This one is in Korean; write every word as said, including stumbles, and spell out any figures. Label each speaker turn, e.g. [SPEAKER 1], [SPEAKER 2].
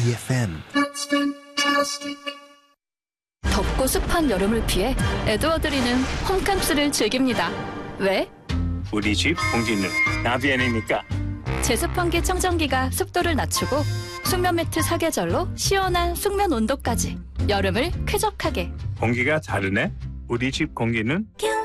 [SPEAKER 1] 이에프엠.
[SPEAKER 2] 덥고 습한 여름을 피해 에드워드리는 홈캠프를 즐깁니다. 왜?
[SPEAKER 3] 우리 집 공기는 나비엔이니까.
[SPEAKER 2] 제습환기 청정기가 습도를 낮추고 숙면 매트 사계절로 시원한 숙면 온도까지 여름을 쾌적하게.
[SPEAKER 3] 공기가 다르네. 우리 집 공기는